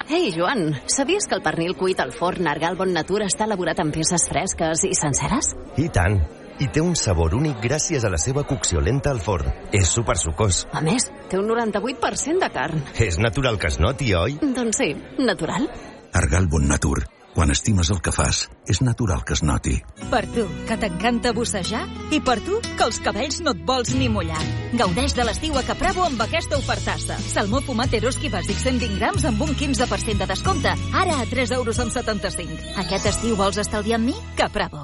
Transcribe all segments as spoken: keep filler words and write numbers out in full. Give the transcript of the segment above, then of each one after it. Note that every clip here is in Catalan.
Ei, Joan, sabies que el pernil cuit al forn Argal Bon Natur està elaborat amb peces fresques i senceres? I tant. I té un sabor únic gràcies a la seva cocció lenta al forn. És supersucós. A més, té un noranta-vuit per cent de carn. És natural que es noti, oi? Doncs sí, natural. Argal Bon Natur. Quan estimes el que fas, és natural que es noti. Per tu, que t'encanta bussejar, i per tu, que els cabells no et vols ni mullar. Gaudeix de l'estiu a Capravo amb aquesta ofertassa. Salmó fumat Eroski bàsic cent vint grams amb un quinze per cent de descompte. Ara a tres euros amb setanta-cinc. Aquest estiu vols estalviar amb mi? Capravo.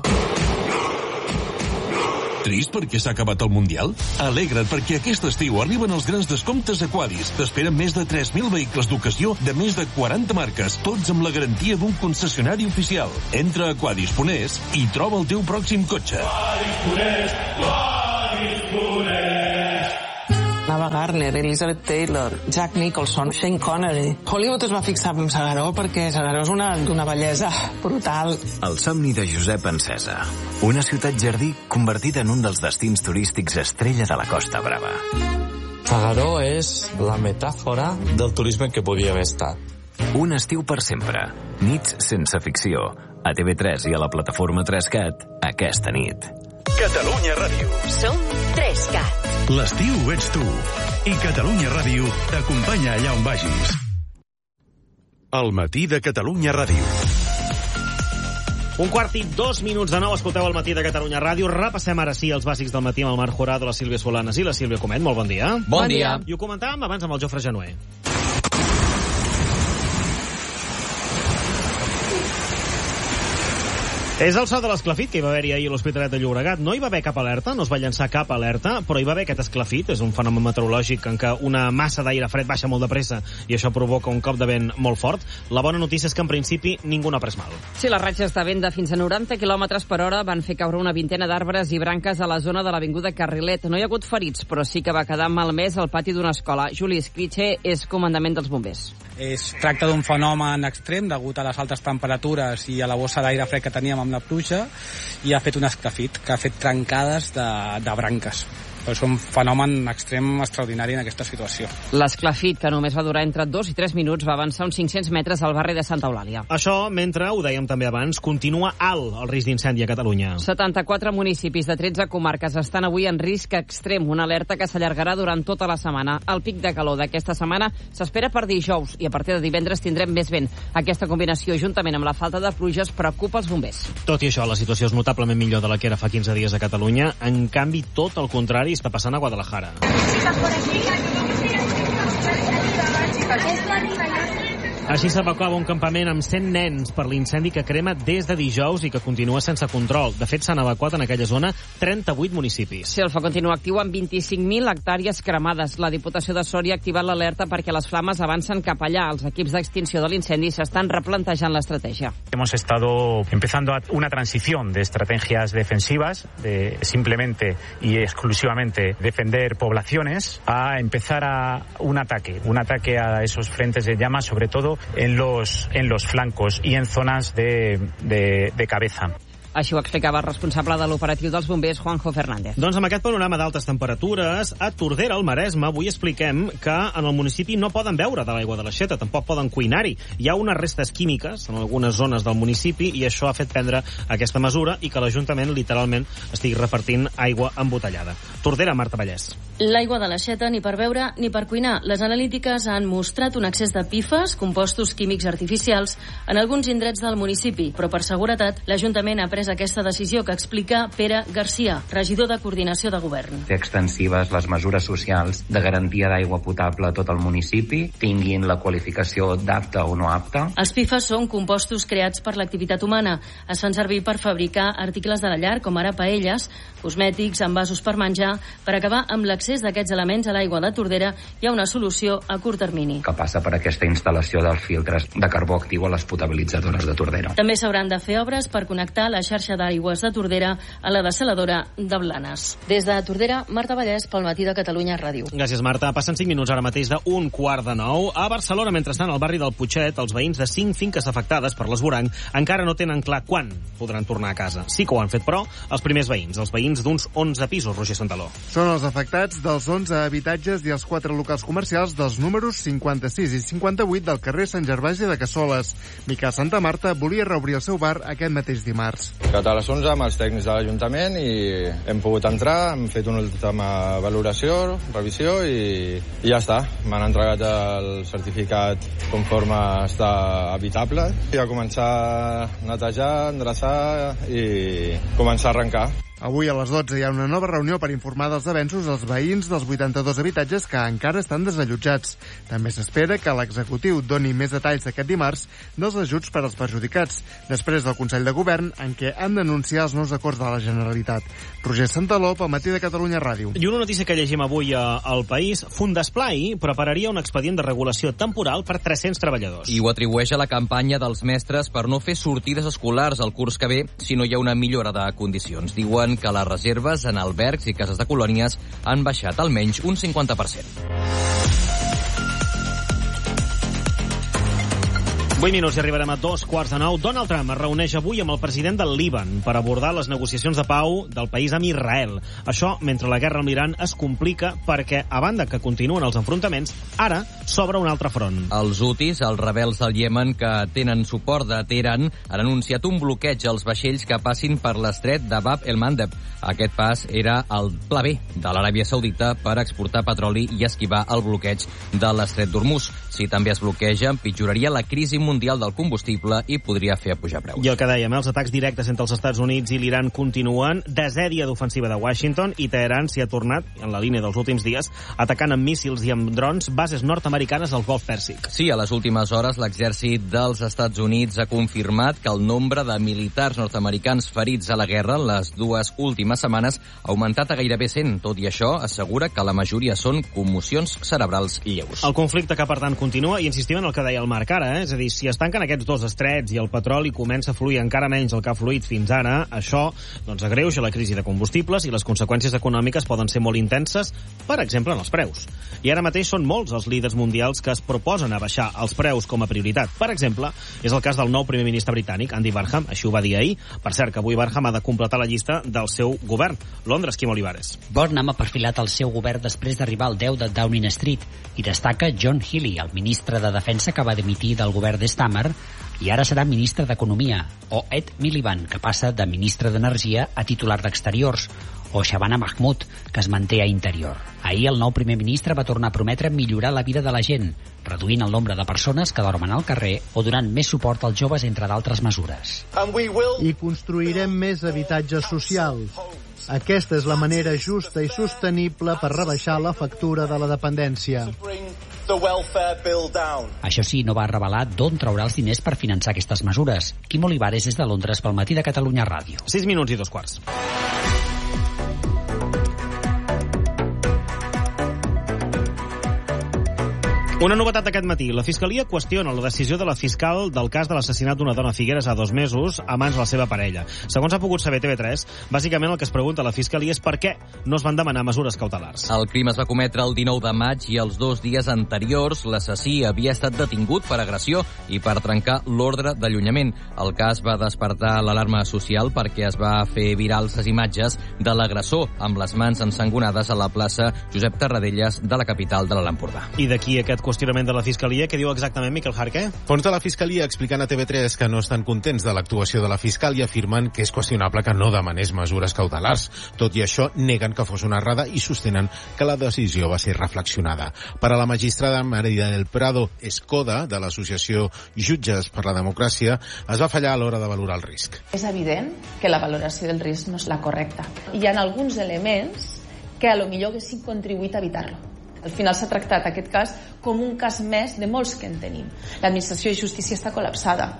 Trist perquè s'ha acabat el Mundial? Alegra't perquè aquest estiu arriben els grans descomptes a Quadis. T'esperen més de tres mil vehicles d'ocasió de més de quaranta marques, tots amb la garantia d'un concessionari oficial. Entra a quadis punt es i troba el teu pròxim cotxe. Quadis punt es, Quadis punt es. Ava Gardner, Elizabeth Taylor, Jack Nicholson, Shane Connery. Hollywood es va fixar en S'Agaró perquè S'Agaró és una, una bellesa brutal. El somni de Josep Encesa. Una ciutat jardí convertida en un dels destins turístics estrella de la Costa Brava. S'Agaró és la metàfora del turisme que podia haver estat. Un estiu per sempre. Nits sense ficció. A T V tres i a la plataforma tres cat aquesta nit. Catalunya Ràdio. Som tres cat. L'estiu ets tu. I Catalunya Ràdio t'acompanya allà on vagis. El matí de Catalunya Ràdio. Un quart i dos minuts de nou, escolteu el matí de Catalunya Ràdio. Repassem ara sí els bàsics del matí amb el Marc Jurado, la Sílvia Solanes i la Sílvia Comet. Molt bon dia. Bon dia. I ho comentàvem abans amb el Jofre Januer. És el so de l'esclafit que hi va haver-hi ahir a l'Hospitalet de Llobregat. No hi va haver cap alerta, no es va llançar cap alerta, però hi va haver aquest esclafit. És un fenomen meteorològic en què una massa d'aire fred baixa molt de pressa i això provoca un cop de vent molt fort. La bona notícia és que en principi ningú n'ha pres mal. Sí, les ratxes de vent de fins a noranta quilòmetres per hora van fer caure una vintena d'arbres i branques a la zona de l'avinguda Carrilet. No hi ha hagut ferits, però sí que va quedar malmès al pati d'una escola. Juli Escritxe és comandament dels bombers. Es tracta d'un fenomen extrem degut a les altes temperatures i a la bossa d'aire fred que teníem amb la pluja i ha fet un esclafit que ha fet trencades de, de branques. És un fenomen extrem extraordinari en aquesta situació. L'esclafit, que només va durar entre dos i tres minuts, va avançar uns cinc-cents metres al barri de Santa Eulàlia. Això, mentre, ho dèiem també abans, continua alt el risc d'incendi a Catalunya. setanta-quatre municipis de tretze comarques estan avui en risc extrem, una alerta que s'allargarà durant tota la setmana. El pic de calor d'aquesta setmana s'espera per dijous i a partir de divendres tindrem més vent. Aquesta combinació, juntament amb la falta de pluges, preocupa els bombers. Tot i això, la situació és notablement millor de la que era fa quinze dies a Catalunya. En canvi, tot el contrari està passant a Guadalajara. Així s'evacuava un campament amb cent nens per l'incendi que crema des de dijous i que continua sense control. De fet, s'han evacuat en aquella zona trenta-vuit municipis. Sí, el foc continua actiu amb vint-i-cinc mil hectàrees cremades. La Diputació de Sòria ha activat l'alerta perquè les flames avancen cap allà. Els equips d'extinció de l'incendi s'estan replantejant l'estratègia. Hemos estado empezando una transición de estrategias defensivas, de simplemente y exclusivamente defender poblaciones, a empezar a un ataque, un ataque a esos frentes de llamas, sobre todo en los, en los flancos y en zonas de, de, de cabeza. Així ho explicava el responsable de l'operatiu dels bombers, Juanjo Fernández. Doncs amb aquest panorama d'altes temperatures, a Tordera, al Maresme, avui expliquem que en el municipi no poden beure de l'aigua de l'aixeta, tampoc poden cuinar-hi. Hi ha unes restes químiques en algunes zones del municipi i això ha fet prendre aquesta mesura i que l'Ajuntament literalment estigui repartint aigua embotellada. Tordera, Marta Vallès. L'aigua de l'aixeta ni per beure ni per cuinar. Les analítiques han mostrat un excés de P F A S, compostos químics artificials, en alguns indrets del municipi, però per seguretat l'Ajuntament ha pres aquesta decisió que explica Pere Garcia, regidor de Coordinació de Govern. Fer extensives les mesures socials de garantia d'aigua potable a tot el municipi, tinguin la qualificació d'apte o no apte. Els P F A S són compostos creats per l'activitat humana. Es fan servir per fabricar articles de la llar, com ara paelles, cosmètics, envasos per menjar. Per acabar amb l'accés d'aquests elements a l'aigua de Tordera, hi ha una solució a curt termini. Que passa per aquesta instal·lació dels filtres de carbó actiu a les potabilitzadores de Tordera. També s'hauran de fer obres per connectar la xarxa xarxa d'aigües de Tordera a la dessaladora de Blanes. Des de Tordera, Marta Vallès, pel Matí de Catalunya Ràdio. Gràcies, Marta. Passen cinc minuts ara mateix d'un quart de nou. A Barcelona, mentrestant, al barri del Putxet, els veïns de cinc finques afectades per l'esvoranc encara no tenen clar quan podran tornar a casa. Sí que ho han fet, però, els primers veïns, els veïns d'uns onze pisos, Roger Santaló. Són els afectats dels onze habitatges i els quatre locals comercials dels números cinquanta-sis i cinquanta-vuit del carrer Sant Gervasi de Cassoles. Miquel Santa Marta volia reobrir el seu bar aquest mateix dimarts. A les onze amb els tècnics de l'Ajuntament i hem pogut entrar, hem fet una última valoració, revisió i, i ja està. M'han entregat el certificat conforme està habitable i a començar a netejar, endreçar i començar a arrencar. Avui a les dotze hi ha una nova reunió per informar dels avenços als veïns dels vuitanta-dos habitatges que encara estan desallotjats. També s'espera que l'executiu doni més detalls aquest dimarts dels ajuts per als perjudicats, després del Consell de Govern en què han d'anunciar els nous acords de la Generalitat. Roger Santaló, pel Matí de Catalunya Ràdio. I una notícia que llegim avui al País, Fundesplai prepararia un expedient de regulació temporal per tres-cents treballadors. I ho atribueix a la campanya dels mestres per no fer sortides escolars el curs que ve si no hi ha una millora de condicions. Diuen que les reserves en albergs i cases de colònies han baixat almenys un cinquanta per cent. vuit minuts i arribarem a dos quarts de nou. Donald Trump es reuneix avui amb el president del Líban per abordar les negociacions de pau del país amb Israel. Això mentre la guerra amb l'Iran es complica perquè, a banda que continuen els enfrontaments, ara s'obre un altre front. Els hutis, els rebels del Iemen que tenen suport de Teheran, han anunciat un bloqueig als vaixells que passin per l'estret de Bab el-Mandeb. Aquest pas era el pla B de l'Aràbia Saudita per exportar petroli i esquivar el bloqueig de l'estret d'Hormuz. Si també es bloqueja, empitjoraria la crisi mundial del combustible i podria fer pujar preus. I el que dèiem, els atacs directes entre els Estats Units i l'Iran continuen. Desè dia d'ofensiva de Washington i Teheran s'hi ha tornat, en la línia dels últims dies, atacant amb míssils i amb drons bases nord-americanes al Golf Pèrsic. Sí, a les últimes hores l'exèrcit dels Estats Units ha confirmat que el nombre de militars nord-americans ferits a la guerra en les dues últimes setmanes ha augmentat a gairebé cent. Tot i això, assegura que la majoria són commocions cerebrals lleus. El conflicte que, per tant, continua, i insistim en el que deia el Marc ara, eh? És a dir, si es tanquen aquests dos estrets i el petroli comença a fluir encara menys el que ha fluït fins ara, això doncs, agreuja la crisi de combustibles i les conseqüències econòmiques poden ser molt intenses, per exemple, en els preus. I ara mateix són molts els líders mundials que es proposen a baixar els preus com a prioritat. Per exemple, és el cas del nou primer ministre britànic, Andy Barham, així ho va dir ahir. Per cert, que avui Barham ha de completar la llista del seu govern. Londres, Quim Olivares. Burnham ha perfilat el seu govern després d'arribar al deu de Downing Street i destaca John Healey, el ministre de Defensa que va dimitir del govern de Starmer i ara serà ministre d'Economia, o Ed Miliband, que passa de ministre d'Energia a titular d'Exteriors, o Shabana Mahmood, que es manté a Interior. Ahir el nou primer ministre va tornar a prometre millorar la vida de la gent, reduint el nombre de persones que dormen al carrer o donant més suport als joves, entre d'altres mesures. I construirem més habitatges socials. Aquesta és la manera justa i sostenible per rebaixar la factura de la dependència. Això sí, no va revelar d'on traurà els diners per finançar aquestes mesures. Quim Olivares és de Londres pel Matí de Catalunya Ràdio. sis minuts i dos quarts. Una novetat d'aquest matí. La Fiscalia qüestiona la decisió de la fiscal del cas de l'assassinat d'una dona a Figueres a dos mesos a mans de la seva parella. Segons ha pogut saber T V tres, bàsicament el que es pregunta a la Fiscalia és per què no es van demanar mesures cautelars. El crim es va cometre el dinou de maig i els dos dies anteriors l'assassí havia estat detingut per agressió i per trencar l'ordre d'allunyament. El cas va despertar l'alarma social perquè es va fer virals les imatges de l'agressor amb les mans ensangonades a la plaça Josep Tarradellas de la capital de l'Alt Empordà. I d'aquí aquest qüestionament de la Fiscalia, què diu exactament Miquel Jarque? Fons de la Fiscalia explicant a T V tres que no estan contents de l'actuació de la fiscal i afirmen que és qüestionable que no demanés mesures cautelars. Tot i això, neguen que fos una errada i sostenen que la decisió va ser reflexionada. Per a la magistrada María del Prado Escoda, de l'associació Jutges per la Democràcia, es va fallar a l'hora de valorar el risc. És evident que la valoració del risc no és la correcta. Hi ha alguns elements que a lo millor haguessin contribuït a evitar-lo. Al final s'ha tractat aquest cas com un cas més de molts que en tenim. L'administració de justícia està col·lapsada.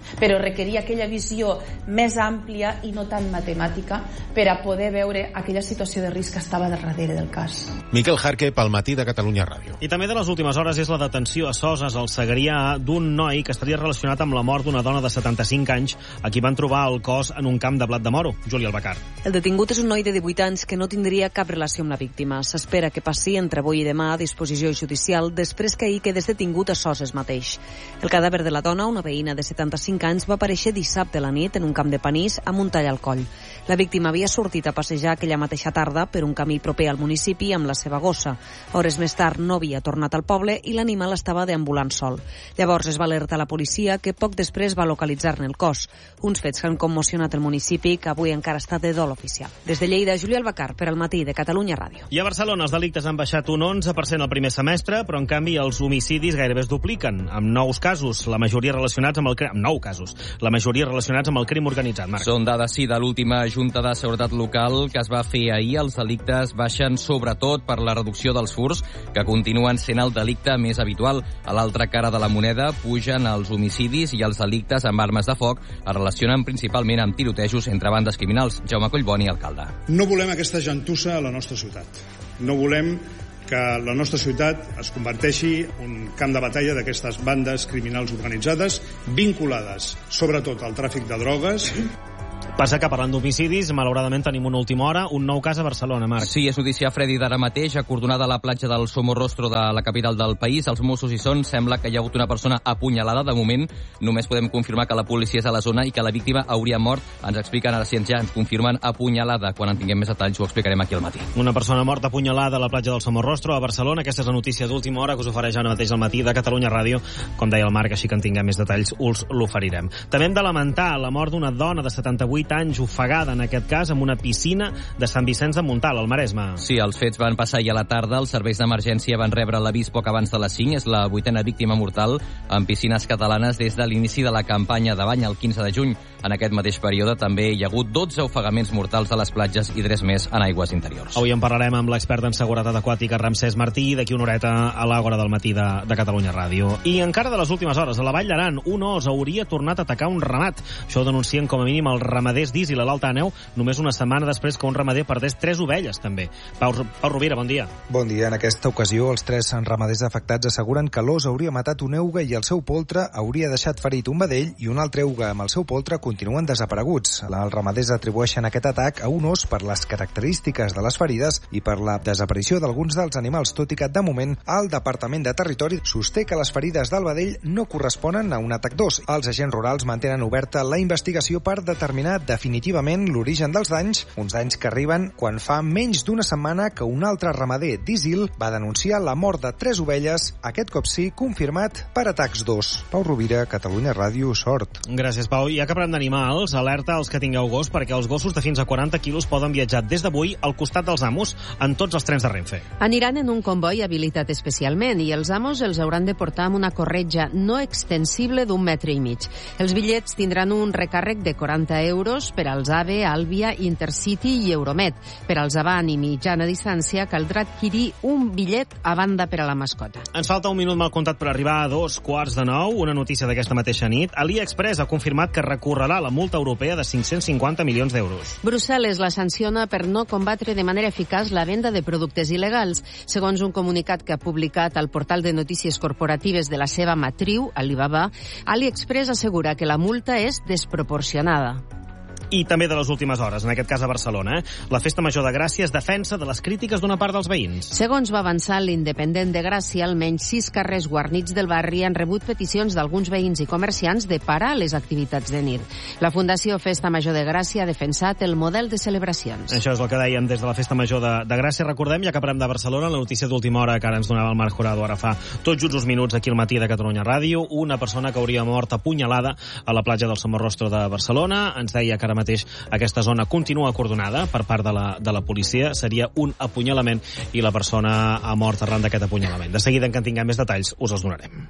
però requeria aquella visió més àmplia i no tan matemàtica per a poder veure aquella situació de risc que estava darrere del cas. Miquel Jarque, pel Matí de Catalunya Ràdio. I també de les últimes hores és la detenció a Soses, al Segrià, d'un noi que estaria relacionat amb la mort d'una dona de setanta-cinc anys a qui van trobar el cos en un camp de blat de moro. Júlia Albacar. El detingut és un noi de divuit anys que no tindria cap relació amb la víctima. S'espera que passi entre avui i demà a disposició judicial després que ahir quedés detingut a Soses mateix. El cadàver de la dona, una veïna de setanta-cinc anys, va aparèixer dissabte a la nit en un camp de panís amb un tall al coll. La víctima havia sortit a passejar aquella mateixa tarda per un camí proper al municipi amb la seva gossa. Hores més tard no havia tornat al poble i l'animal estava deambulant sol. Llavors es va alertar la policia, que poc després va localitzar-ne el cos. Uns fets que han commocionat el municipi, que avui encara està de dol oficial. Des de Lleida, Júlia Albacar, per al Matí de Catalunya Ràdio. I a Barcelona els delictes han baixat un onze per cent el primer semestre, però en canvi els homicidis gairebé es dupliquen, amb nous casos, la majoria relacionats amb el crim, amb nou casos, la majoria relacionats amb el crim organitzat. Marc. Són dades, sí, de l'última Junta de Seguretat Local que es va fer ahir. Els delictes baixen sobretot per la reducció dels furts, que continuen sent el delicte més habitual. A l'altra cara de la moneda pugen els homicidis i els delictes amb armes de foc es relacionen principalment amb tirotejos entre bandes criminals. Jaume Collboni, alcalde. No volem aquesta gentussa a la nostra ciutat. No volem que la nostra ciutat es converteixi en un camp de batalla d'aquestes bandes criminals organitzades vinculades sobretot al tràfic de drogues. Passa que parlant d'homicidis, malauradament tenim una última hora, un nou cas a Barcelona, Marc. Sí, és notícia Freddy d'ara mateix, acordonada a la platja del Somorrostro de la capital del país. Els Mossos hi són, sembla que hi ha hagut una persona apunyalada. De moment només podem confirmar que la policia és a la zona i que la víctima hauria mort. Ens expliquen a la ciència, ens confirmen apunyalada. Quan en tinguem més detalls ho explicarem aquí al matí. Una persona morta apunyalada a la platja del Somorrostro a Barcelona. Aquesta és la notícia d'última hora que us ofereix ara mateix al Matí de Catalunya Ràdio. Com deia el Marc, així que en tinguem més detalls us l'oferirem. També hem de lamentar la mort d'una dona de setanta-vuit anys ofegada, en aquest cas, en una piscina de Sant Vicenç de Montalt, al Maresme. Sí, els fets van passar ahir a la tarda. Els serveis d'emergència van rebre l'avís poc abans de les cinc. És la vuitena víctima mortal en piscines catalanes des de l'inici de la campanya de bany el quinze de juny. En aquest mateix període també hi ha hagut dotze ofegaments mortals a les platges i tres més en aigües interiors. Avui en parlarem amb l'expert en seguretat aquàtica Ramsès Martí, d'aquí una horeta a l'Àgora del Matí de, de Catalunya Ràdio. I encara de les últimes hores, a la Vall d'Aran, un os hauria tornat a atacar un ramat. Això ho denuncien com a mínim els ramaders d'Isil a l'Alta Àneu, només una setmana després que un ramader perdés tres ovelles, també. Pau, Pau Rovira, bon dia. Bon dia. En aquesta ocasió, els tres ramaders afectats asseguren que l'os hauria matat un euga i el seu poltre hauria deixat ferit un vedell i un altre euga amb el seu poltre continuen desapareguts. Els ramaders atribueixen aquest atac a un os per les característiques de les ferides i per la desaparició d'alguns dels animals, tot i que, de moment, el Departament de Territori sosté que les ferides del vedell no corresponen a un atac d'os. Els agents rurals mantenen oberta la investigació per determinar definitivament l'origen dels danys, uns danys que arriben quan fa menys d'una setmana que un altre ramader d'Isil va denunciar la mort de tres ovelles, aquest cop sí confirmat per atacs d'os. Pau Rovira, Catalunya Ràdio, Sort. Gràcies, Pau. Ja que parlem d'animals, alerta als que tingueu gos perquè els gossos de fins a quaranta quilos poden viatjar des d'avui al costat dels amos en tots els trens de Renfe. Aniran en un comboi habilitat especialment i els amos els hauran de portar amb una corretja no extensible d'un metre i mig. Els bitllets tindran un recàrrec de quaranta euros per als AVE, Àlvia, Intercity i Euromed. Per als avant i mitjana distància caldrà adquirir un bitllet a banda per a la mascota. Ens falta un minut mal comptat per arribar a dos quarts de nou. Una notícia d'aquesta mateixa nit. AliExpress ha confirmat que recorrerà la multa europea de cinc-cents cinquanta milions d'euros. Brussel·les la sanciona per no combatre de manera eficaç la venda de productes il·legals. Segons un comunicat que ha publicat al portal de notícies corporatives de la seva matriu, Alibaba, AliExpress assegura que la multa és desproporcionada. I també de les últimes hores, en aquest cas a Barcelona. Eh? La Festa Major de Gràcia es defensa de les crítiques d'una part dels veïns. Segons va avançar l'Independent de Gràcia, almenys sis carrers guarnits del barri han rebut peticions d'alguns veïns i comerciants de parar les activitats de nit. La Fundació Festa Major de Gràcia ha defensat el model de celebracions. Això és el que dèiem des de la Festa Major de, de Gràcia. Recordem, ja que parlem de Barcelona, la notícia d'última hora que ara ens donava el Marc Jurado ara fa tot just uns minuts aquí al Matí de Catalunya Ràdio. Una persona que hauria mort apunyalada a la platja del Somorrostro de Barcelona. Ens deia que ara mateix aquesta zona continua acordonada per part de la, de la policia. Seria un apunyalament i la persona ha mort arran d'aquest apunyalament. De seguida, en que en tinguem més detalls, us els donarem.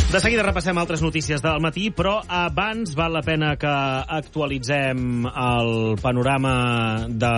De seguida repassem altres notícies del matí, però abans val la pena que actualitzem el panorama de...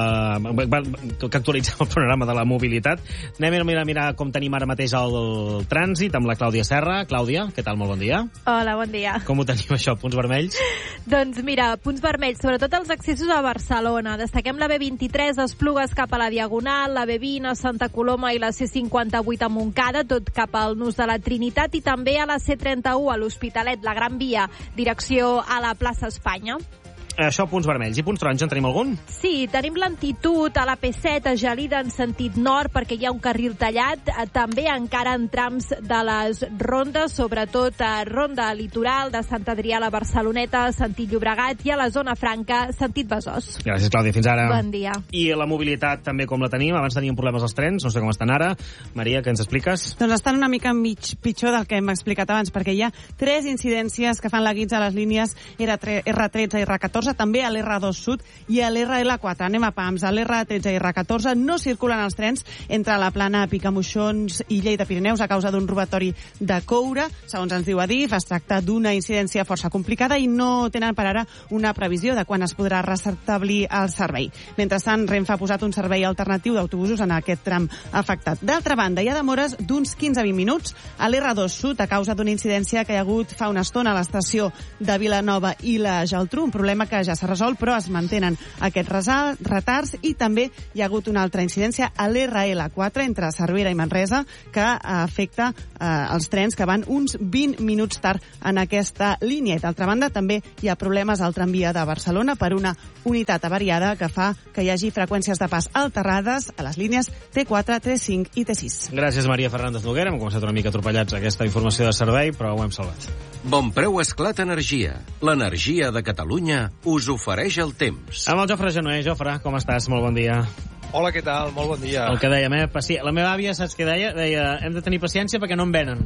que actualitzem el panorama de la mobilitat. Anem a mirar, mirar com tenim ara mateix el trànsit amb la Clàudia Serra. Clàudia, què tal? Molt bon dia. Hola, bon dia. Com ho tenim, això? Punts vermells? Doncs mira, punts vermells, sobretot els accessos a Barcelona. Destaquem la B vint-i-tres, Esplugues cap a la Diagonal, la B vint a Santa Coloma i la C cinquanta-vuit a Montcada, tot cap al Nus de la Trinitat, i també a la C trenta-u a l'Hospitalet, la Gran Via, direcció a la plaça Espanya. Això, punts vermells. I punts taronja, en tenim algun? Sí, tenim lentitud a la P set a Gelida en sentit nord perquè hi ha un carril tallat, també encara en trams de les rondes, sobretot a Ronda Litoral de Sant Adrià a la Barceloneta, sentit Llobregat, i a la Zona Franca, sentit Besòs. Gràcies, Clàudia. Fins ara. Bon dia. I la mobilitat també com la tenim? Abans teníem problemes als trens, no sé com estan ara. Maria, què ens expliques? Doncs estan una mica mig pitjor del que hem explicat abans, perquè hi ha tres incidències que fan la guitza a les línies R tretze i R catorze, també a l'R dos Sud i a l'R L quatre. Anem a pams. A l'R tretze i R catorze no circulen els trens entre la Plana, Picamoixons i Lleida Pirineus a causa d'un robatori de coure. Segons ens diu Adif, es tracta d'una incidència força complicada i no tenen per ara una previsió de quan es podrà restablir el servei. Mentrestant, Renfe ha posat un servei alternatiu d'autobusos en aquest tram afectat. D'altra banda, hi ha demores d'uns quinze a vint minuts a l'R dos Sud a causa d'una incidència que hi ha hagut fa una estona a l'estació de Vilanova i la Geltrú, un problema que ja s'ha resolt, però es mantenen aquests retards, i també hi ha hagut una altra incidència a l'R L quatre entre Cervera i Manresa que afecta eh, els trens que van uns vint minuts tard en aquesta línia. I d'altra banda també hi ha problemes al tramvia de Barcelona per una unitat avariada que fa que hi hagi freqüències de pas alterades a les línies T quatre, T cinc i T sis. Gràcies, Maria Fernández Noguera. Hem començat una mica atropellats aquesta informació de servei, però ho hem salvat. Bon preu Esclat Energia. L'energia de Catalunya us ofereix el temps. Amb el Jofre Genoer. Jofre, com estàs? Molt bon dia. Hola, què tal? Molt bon dia. El que dèiem, eh? Paci... La meva àvia, saps què deia? Deia, hem de tenir paciència perquè no en venen.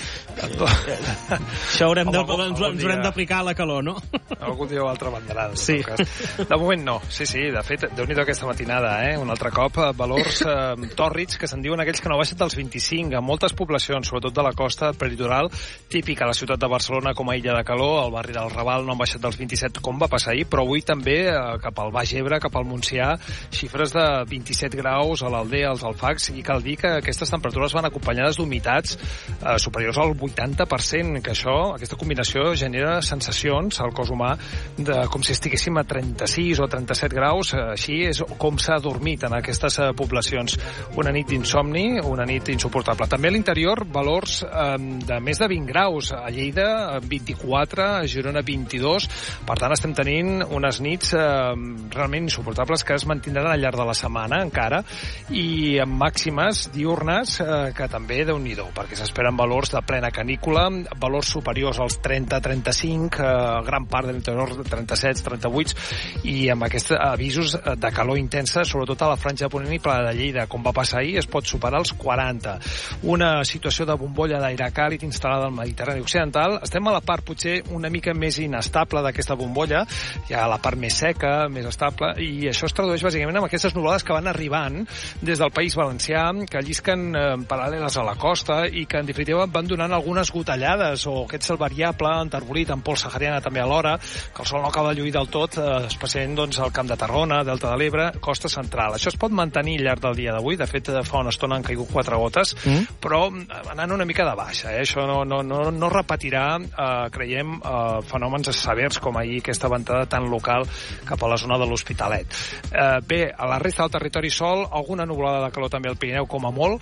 Això haurem de, bon, ens, ens haurem d'aplicar a la calor, no? Algun dia o altre vendrà. Sí. De moment no. Sí, sí, de fet, déu-n'hi-do aquesta matinada, eh? Un altre cop, valors eh, tòrrids que se'n diuen aquells que no baixen dels vint-i-cinc. En moltes poblacions, sobretot de la costa peritoral, típica a la ciutat de Barcelona com a illa de calor, al barri del Raval no han baixat dels vint-i-set, com va passar ahir, però avui també eh, cap al Baix Ebre, cap al Montsià, xifres de vint-i-set graus a l'Aldea, als Alfacs, i cal dir que aquestes temperatures van acompanyades d'humitats eh, superiors al vuitanta per cent, que això, aquesta combinació genera sensacions al cos humà de com si estiguéssim a trenta-sis o trenta-set graus, així és com s'ha dormit en aquestes eh, poblacions. Una nit d'insomni, una nit insuportable. També a l'interior, valors eh, de més de vint graus, a Lleida vint-i-quatre, a Girona vint-i-dos, per tant estem tenint unes nits eh, realment insuportables que es mantindran al llarg de la setmana encara, i amb màximes diurnes eh, que també déu-n'hi-do, perquè s'esperen valors de plena canícula, valors superiors als trenta a trenta-cinc, eh, gran part de l'interior de trenta-set, trenta-vuit, i amb aquests avisos de calor intensa, sobretot a la franja de Ponent i Pla de Lleida, com va passar ahir, es pot superar els quaranta. Una situació de bombolla d'aire càlid instal·lada al Mediterrani Occidental. Estem a la part potser una mica més inestable d'aquesta bombolla, hi ha la part més seca, més estable, i això es tradueix bàsicament amb aquestes nuvolades que van arribant des del País Valencià, que llisquen eh, paral·leles a la costa i que en definitiva van donant algunes gotellades o aquest cel variable, enterbolit amb pols sahariana també alhora, que el sol no acaba de lluir del tot, eh, especialment doncs, al Camp de Tarragona, Delta de l'Ebre, costa central. Això es pot mantenir al llarg del dia d'avui, de fet fa una estona han caigut quatre gotes, mm. però anant una mica de baixa, eh? Això no, no, no, no repetirà, eh, creiem, eh, fenòmens severs com ahir aquesta ventada tan local cap a la zona de l'Hospitalet. Eh, bé, a la resta del territori sol, alguna nuvolada de calor també al Pirineu com a molt,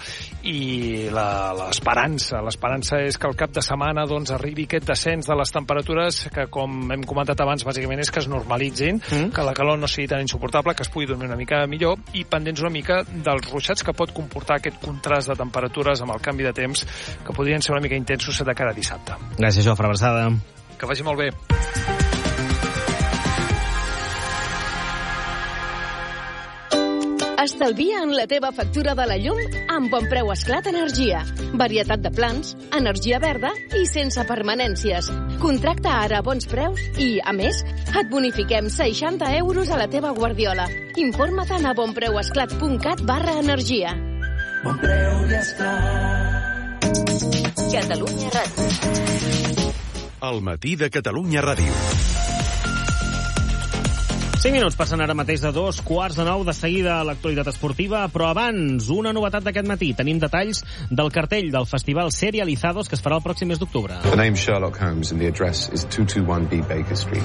i l'esperança, l'esperança és que al cap de setmana doncs, arribi aquest descens de les temperatures que, com hem comentat abans, bàsicament és que es normalitzin, mm. que la calor no sigui tan insuportable, que es pugui dormir una mica millor, i pendents una mica dels ruixats que pot comportar aquest contrast de temperatures amb el canvi de temps, que podrien ser una mica intensos de cara a dissabte. Gràcies, Jofre, abraçada. Que vagi molt bé. Estalvia en la teva factura de la llum amb Bon Preu Esclat Energia. Varietat de plans, energia verda i sense permanències. Contracta ara a bons preus i, a més, et bonifiquem seixanta euros a la teva guardiola. Informa-te'n a bonpreuesclat punt cat barra energia. Bon Preu i Esclat. Catalunya Ràdio. El matí de Catalunya Ràdio. cinc minuts passen ara mateix de dos quarts de nou. De seguida a l'actualitat esportiva, però abans, una novetat d'aquest matí. Tenim detalls del cartell del festival Serializados que es farà el pròxim mes d'octubre. The name Sherlock Holmes and the address is two twenty-one B Baker Street.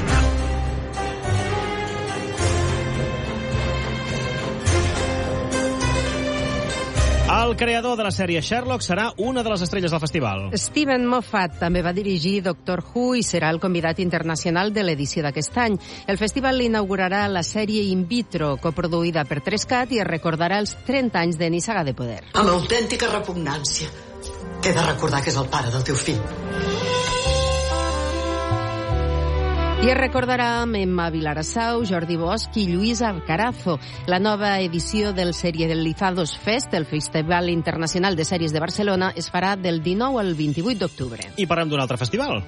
El creador de la sèrie Sherlock serà una de les estrelles del festival. Steven Moffat també va dirigir Doctor Who i serà el convidat internacional de l'edició d'aquest any. El festival inaugurarà la sèrie In Vitro, coproduïda per tres cat, i es recordarà els trenta anys de Nissaga de Poder. Amb autèntica repugnància. T'he de recordar que és el pare del teu fill. I es recordarà amb Emma Vilarassau, Jordi Bosch i Lluís Alcarazo. La nova edició del Serializados Fest, el Festival Internacional de Sèries de Barcelona, es farà del dinou al vint-i-vuit d'octubre. I parlem d'un altre festival.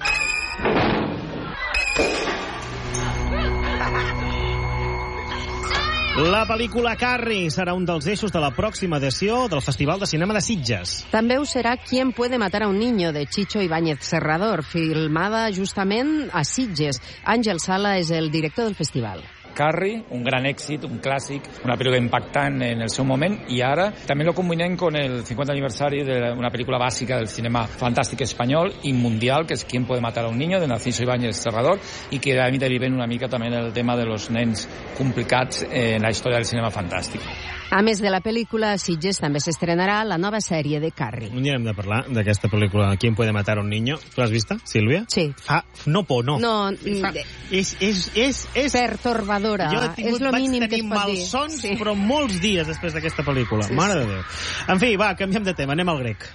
La pel·lícula Carrie serà un dels eixos de la pròxima edició del Festival de Cinema de Sitges. També ho serà Quién puede matar a un niño, de Chicho Ibáñez Serrador, filmada justament a Sitges. Àngel Sala és el director del festival. Carrie, un gran èxit, un clàssic, una pel·lícula impactant en el seu moment, i ara també lo combinem con el cinquanta aniversari d'una pel·lícula bàsica del cinema fantàstic espanyol i mundial, que és Quién puede matar a un niño, de Narciso Ibáñez Serrador, i que a mi deriven una mica també el tema de los nens complicats en la història del cinema fantàstic. A més de la pel·lícula, a Sitges també s'estrenarà la nova sèrie de Carrie. Un dia hem de parlar d'aquesta pel·lícula Quién puede matar a un niño. Tu l'has vista, Sílvia? Sí. Fa no por, no. No, Fa, és, és, és, és... pertorbadora. Jo he tingut, és lo vaig mínim tenir que es pot malsons, dir. Sí. però molts dies després d'aquesta pel·lícula. Sí, Mare sí. de Déu. En fi, va, canviem de tema, anem al grec.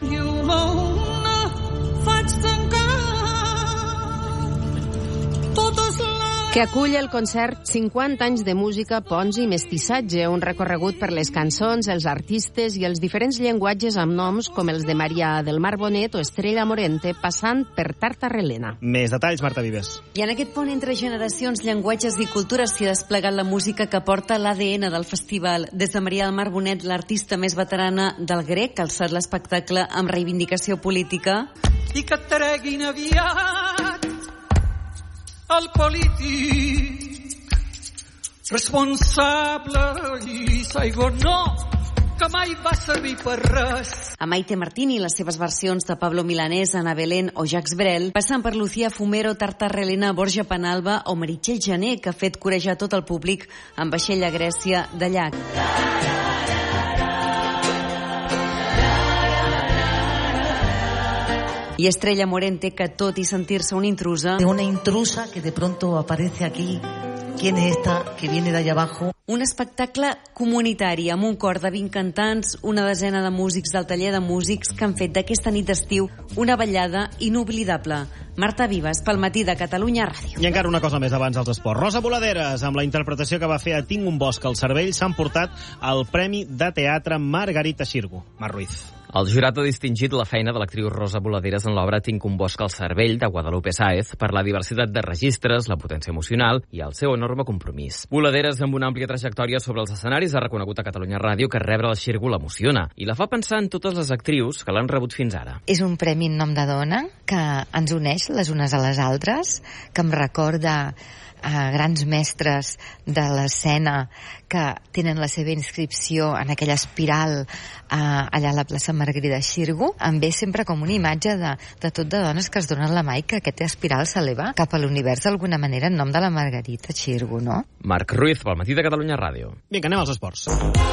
Que acull el concert cinquanta anys de música, ponts i mestissatge, un recorregut per les cançons, els artistes i els diferents llenguatges amb noms com els de Maria del Mar Bonet o Estrella Morente, passant per Tartarelena. Més detalls, Marta Vives. I en aquest pont entre generacions, llenguatges i cultures s'hi ha desplegat la música que porta l'A D N del festival. Des de Maria del Mar Bonet, l'artista més veterana del grec, ha alçat l'espectacle amb reivindicació política. I que et treguin aviat el polític responsable i Saigo no, que mai va servir per res. A Maite Martini, les seves versions de Pablo Milanés, Ana Belén o Jacques Brel, passant per Lucía Fumero, Tartarelena, Borja Penalba o Meritxell Jané, que ha fet corejar tot el públic amb vaixell a Grècia de llac. Y Estrella Morente, que tot i sentir-se una intrusa... De una intrusa que de pronto aparece aquí. ¿Quién es esta que viene de allá abajo? Un espectacle comunitari amb un cor de vint cantants, una desena de músics del taller de músics que han fet d'aquesta nit d'estiu una ballada inoblidable. Marta Vives, pel matí de Catalunya Ràdio. I encara una cosa més abans dels esports. Rosa Voladeres, amb la interpretació que va fer a Tinc un bosc al cervell, s'han portat el Premi de Teatre Margarita Xirgu. Mar Ruiz. El jurat ha distingit la feina de l'actriu Rosa Voladeres en l'obra Tinc un bosc al cervell, de Guadalupe Sáez, per la diversitat de registres, la potència emocional i el seu enorme compromís. Voladeres, amb una àmplia trajectòria sobre els escenaris, ha reconegut a Catalunya Ràdio que rebre el Xirgu l'emociona i la fa pensar en totes les actrius que l'han rebut fins ara. És un premi en nom de dona que ens uneix les unes a les altres, que em recorda a grans mestres de l'escena que tenen la seva inscripció en aquella espiral eh, allà a la plaça Margarida Xirgu. Em ve sempre com una imatge de, de tot de dones que es donen la mà i que aquesta espiral s'eleva cap a l'univers d'alguna manera en nom de la Margarita Xirgu, no? Marc Ruiz, pel matí de Catalunya Ràdio. Vinga, anem als esports.